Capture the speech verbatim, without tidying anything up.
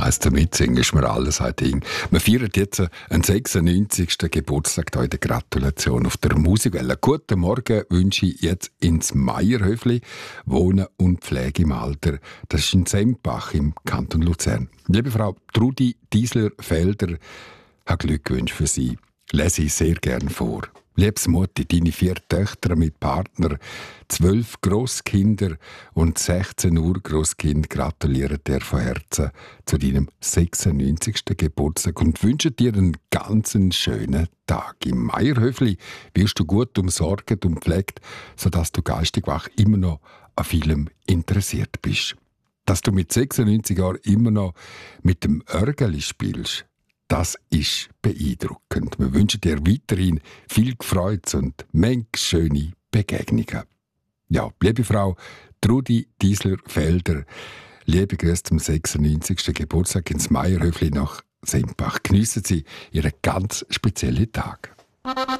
Eins zum Mitsingen ist mir alles ein Ding. Wir feiern jetzt einen sechsundneunzigsten Geburtstag hier in der Gratulation auf der Musikwelle. Guten Morgen wünsche ich jetzt ins Meierhöfli, Wohnen und Pflege im Alter. Das ist in Sempach im Kanton Luzern. Liebe Frau Trudi Diesler-Felder, habe Glückwünsche für Sie. Lese ich sehr gern vor. Liebes Mutti, deine vier Töchter mit Partner, zwölf Grosskinder und sechzehn Urgroßkinder gratulieren dir von Herzen zu deinem sechsundneunzigsten Geburtstag und wünschen dir einen ganz schönen Tag. Im Meierhöfli wirst du gut umsorgt und pflegt, sodass du geistig wach immer noch an vielem interessiert bist. Dass du mit sechsundneunzig Jahren immer noch mit dem Örgeli spielst, das ist beeindruckend. Wir wünschen dir weiterhin viel Freude und Menge schöne Begegnungen. Ja, liebe Frau Trudi Diesler-Felder, liebe Grüße zum sechsundneunzigsten Geburtstag ins Meierhöfli nach Sempach. Geniessen Sie Ihren ganz speziellen Tag.